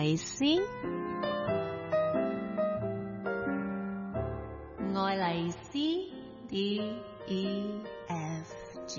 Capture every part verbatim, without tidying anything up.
麗絲，愛麗絲 D E F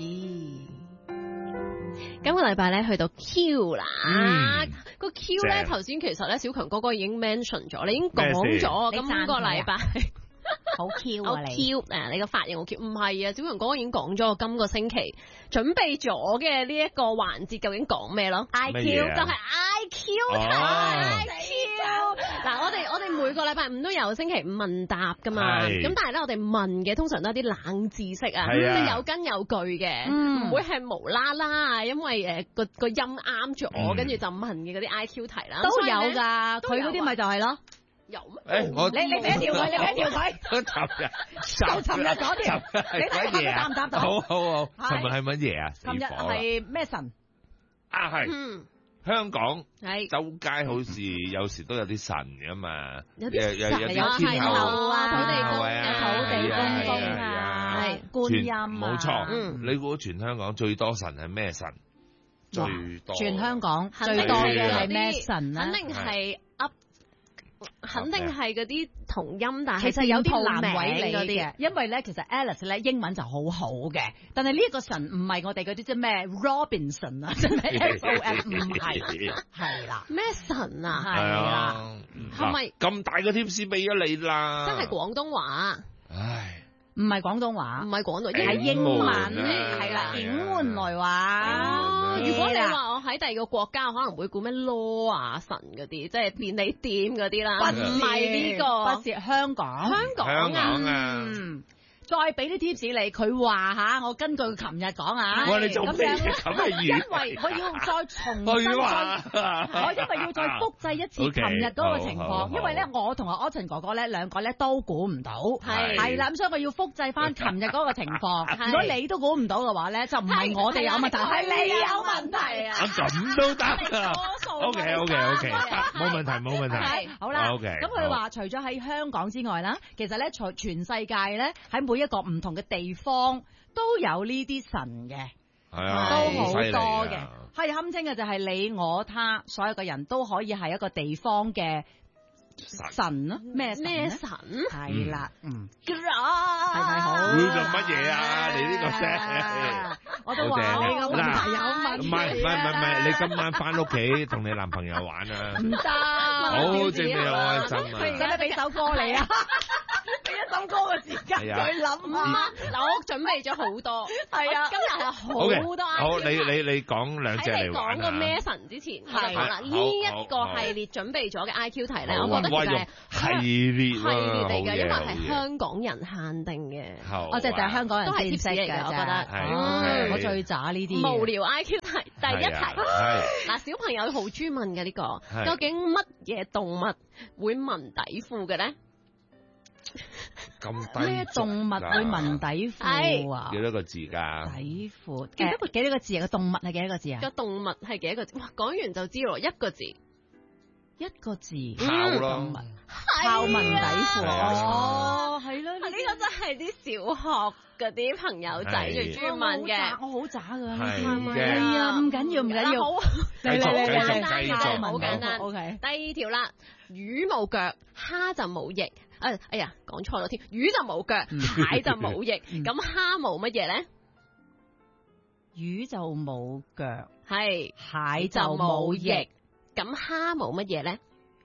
G。今個禮拜咧去到 Q 啦， 嗯、 個 Q 咧頭先其實咧小強哥哥已經 mention 咗，你已經講咗今個禮拜。 好 Q 啊你， 好 Q 誒！你個髮型好 Q，唔係啊！小強哥哥已經講咗我今個星期準備咗嘅呢一個環節究竟講咩咯 ？I Q 就係 I Q 題 ，I Q。嗱，我哋我哋每個禮拜五都有星期五問答噶嘛，咁但係咧我哋問嘅通常都係啲冷知識啊，即係有根有據嘅，唔會係無啦啦啊，因為誒個個音啱咗，跟住就問嘅嗰啲 I Q 題啦， 都有㗎，佢嗰啲咪就係咯。 有咩？ 誒，我你你俾一條佢，你俾一條佢。 我尋日， 就尋日嗰條，你睇下佢答唔答到？ 好好好，尋日係乜嘢啊？ 尋日係咩神？ 啊係， 嗯， 香港係周街好似有時都有啲神㗎嘛， 有啲神有啲天后啊， 土地公啊，土地公公啊，係觀音啊， 冇錯。嗯，你估全香港最多神係咩神？最多全香港最多嘅係咩神啊？ 肯定係噏。肯定係嗰啲同音，但係其實有啲難名為你嗰啲嘅，因為咧其實 Alice 咧英文就好好嘅，但係呢一個神唔係我哋嗰啲即係咩 Robinson 啊，即係咩 F O M 唔係，係啦， 咩神啊？ 係啦， 係咪咁大個貼士俾咗你啦？ 真係廣東話， 唉。 唔係廣東話， 唔係廣東話， 係英文，係啦，英文來話。 如果你話我喺第二個國家，我可能會估咩 law 啊神嗰啲，即係便利店嗰啲啦。唔係呢個， 不是香港， 香港啊。 再俾啲 tips 你，佢話嚇，我根據佢琴日講啊， 哇！你仲咁樣咁係因為我要再重新再，我因為要再複製一次琴日嗰個情況，因為咧我同阿 Austin 哥哥咧兩個咧都估唔到，係係啦，咁所以我要複製翻琴日嗰個情況。如果你都估唔到嘅話咧，就唔係我哋有問題，係你有問題啊！ 咁都得啊 ！OK OK OK，冇問題冇問題。 好啦 ，OK。 咁佢話除咗喺香港之外啦，其實咧全全世界咧喺每一個唔同嘅地方都有呢啲神嘅， 係啊， 都好多嘅， 啊， 係堪稱嘅就係你我他所有嘅人都可以係一個地方嘅神咯，咩咩神？ 係啦，嗯， 係咪好？ 會做乜嘢啊？你呢個聲， 我都話你個問題有問題。 唔係唔係唔係，你今晚翻屋企同你男朋友玩啊？ 唔得， 好正你好開心啊！ 使唔使俾首歌你啊？俾一首歌嘅時間去諗啊！ 嗱，我準備咗好多， 係啊， 今日係好多。 好，你你你講兩隻嚟玩啊！ 喺你講個咩神之前，係啦，呢一個系列準備咗嘅 I Q 題咧，我覺得其實係系列系列嚟嘅，因為係香港人限定嘅。 我即係就係香港人都係貼士嚟嘅，我覺得。 我最渣呢啲無聊 I Q 題第一題。嗱，小朋友好中意問嘅呢個，究竟乜嘢動物會紋底褲嘅咧？ 咁低咩動物會紋底褲啊？ 幾多個字㗎？ 底褲幾多個幾多個字啊？個動物係幾多個字啊？ 個動物係幾多個字？哇！講完就知咯，一個字， 一個字。 豹咯， 豹紋底褲。哦，係咯， 呢個真係啲小學嗰啲朋友仔最中意問嘅。 我好渣㗎， 係啊，唔緊要唔緊要。 繼續繼續繼續， 好簡單。 O K。 第二條啦，魚冇腳，蝦就冇翼。誒，哎呀，講錯咗添，魚就冇腳，蟹就冇翼，咁蝦冇乜嘢咧？ 魚就冇腳， 係蟹就冇翼， 咁蝦冇乜嘢咧？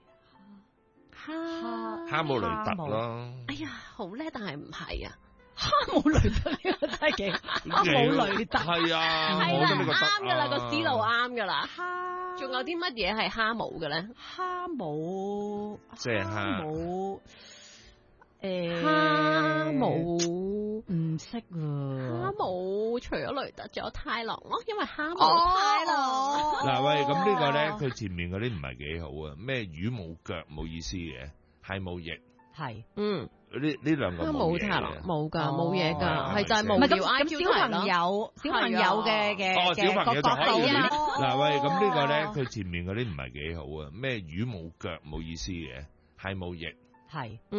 蝦哈姆雷特咯。 哎呀，好叻，但係唔係啊？ 哈姆雷特呢個真係幾哈姆雷特係啊， 係啦， 我覺得呢個啱噶啦，個思路啱噶啦。 蝦仲有啲乜嘢係蝦冇嘅咧？ 蝦冇， 即係蝦冇。誒， 蝦冇唔識啊！ 蝦冇除咗雷特，仲有太郎咯，因為蝦冇太郎。 嗱喂，咁呢個咧，佢前面嗰啲唔係幾好啊？咩魚冇腳冇意思嘅，蟹冇翼， 係嗯呢呢兩個冇太郎冇噶，冇嘢噶，係就係無聊 I Q 題咯。 小朋友小朋友嘅嘅哦，小朋友就可以啊！ 嗱喂，咁呢個咧，佢前面嗰啲唔係幾好啊？咩魚冇腳冇意思嘅，蟹冇翼， 係嗯。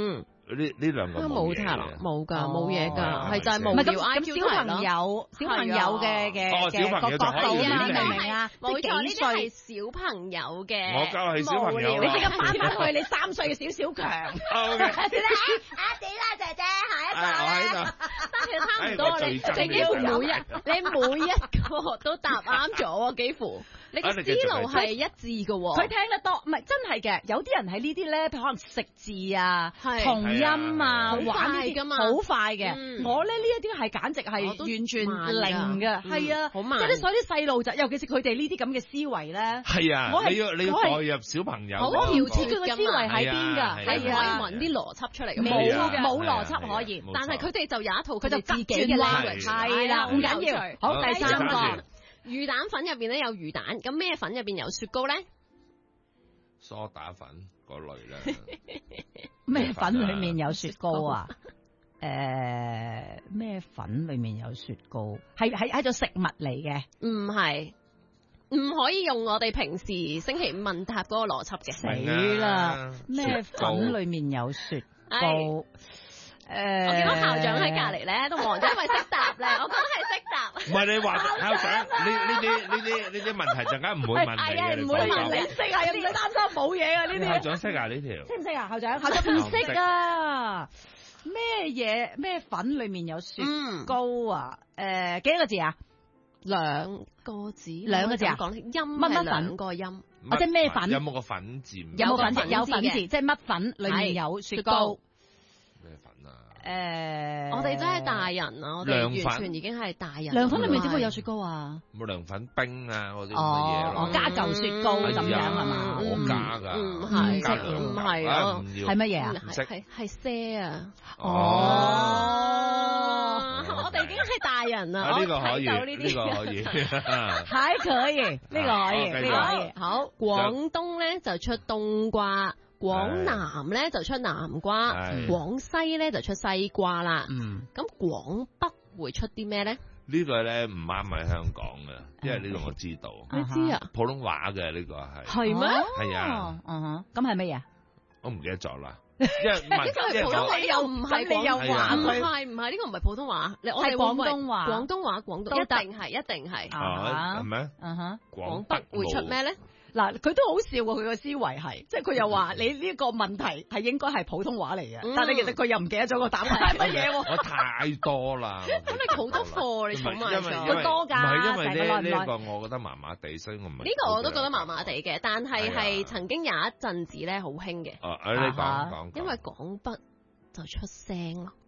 呢呢兩個冇嘢㗎，冇㗎，冇嘢㗎，係就係無唔係聊 I 咁 Q 咁小朋友小朋友嘅嘅嘅個角度啊嘛，明唔明啊？ 冇錯，呢啲係小朋友嘅。 我教係小朋友， 你即刻翻返去你三歲嘅小小強。 O K。 啊死啦姐姐，下一個我喺度。 但係差唔多，你你幾乎每一你每一個都答啱咗喎，幾乎。你嘅思路係一致嘅喎。 佢聽得多，唔係真係嘅。有啲人喺呢啲咧，譬如可能食字啊、同音啊、玩呢啲好快嘅。我咧呢一啲係簡直係完全零嘅，係啊，好慢。即係所有啲細路仔，尤其是佢哋呢啲咁嘅思維咧。係啊， 你要你要代入小朋友。 好調節佢嘅思維喺邊㗎？ 係可以揾啲邏輯出嚟嘅。 冇嘅，冇邏輯可以。 但係佢哋就有一套佢哋自己嘅 language。係啦，唔緊要。好，第三個。 魚蛋粉入邊咧有魚蛋，咁咩粉入邊有雪糕咧？ 梳打粉嗰類咧。 咩粉裏面有雪糕啊？誒，咩粉裏面有雪糕？係係係種食物嚟嘅， 唔係，唔可以用我哋平時星期五問答嗰個邏輯嘅。 死啦！咩粉裏面有雪糕？誒， 我見到校長喺隔離咧，都望咗，因為識答咧，我覺得係識答。 唔係你話校長，呢呢啲呢啲呢啲問題陣間唔會問你嘅， 唔會問你識啊，又唔使擔心冇嘢啊呢啲。 校長識啊呢條？ 識唔識啊？校長，校長唔識啊！咩嘢咩粉裡面有雪糕啊？誒，幾多個字啊？ 兩個字， 兩個字啊？ 講音乜乜粉個音， 或者咩粉？ 有冇個粉字？ 有冇粉字？有粉字，即係乜粉裡面有雪糕？ 咩粉啊？ 誒， 我哋真係大人啊！我哋完全已經係大人。 涼粉裡面點會有雪糕啊？ 冇涼粉冰啊嗰啲咁嘅嘢哦，我加嚿雪糕咁樣係嘛？ 我加㗎， 唔係唔係啊？ 係乜嘢啊？ 係係些啊！ 哦。 我哋已經係大人啦， 呢個可以， 呢呢個可以， 還可以，呢個可以，呢個可以。好， 廣東咧就出冬瓜，廣南咧就出南瓜，廣西咧就出西瓜啦。嗯，咁廣北會出啲咩咧？ 呢個咧唔啱喺香港嘅，因為呢個我知道。 你知啊？ 普通話嘅呢個係。 係咩？ 係啊。 嗯哼，咁係乜嘢？ 我唔記得咗啦。因為唔係， 呢個係普通話，你又唔係你又話唔係唔係呢個唔係普通話，你我係廣東話， 廣東話廣東一定係一定係。 係咩？ 嗯哼， 廣北會出咩咧？ 嗱，佢都好笑喎，佢個思維係，即係佢又話你呢個問題係應該係普通話嚟嘅，但係其實佢又唔記得咗個答案係乜嘢喎。 我太多啦， 咁你好多貨你儲埋咗， 好多㗎。 唔係因為呢呢個我覺得麻麻地，所以我唔係。 呢個我都覺得麻麻地嘅，但係係曾經有一陣子咧好興嘅。 哦，你講講。 因為廣北就出聲咯，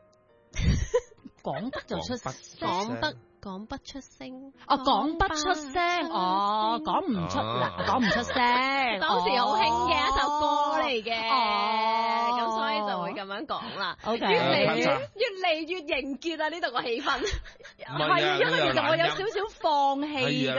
廣北就出廣北。講不出聲， 哦，講不出聲，哦，講唔出啦，講唔出聲， 當時好興嘅一首歌嚟嘅，咁所以就會咁樣講啦。 OK， 越嚟越越嚟越凝結啊！呢度個氣氛， 係因為其實我有少少放棄。